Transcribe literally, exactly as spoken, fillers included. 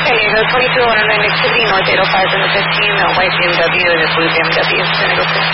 San Diego, twenty-two oh nine activity, north eight oh five and the fifteen, uh, white B M W and a blue B M W, San Diego.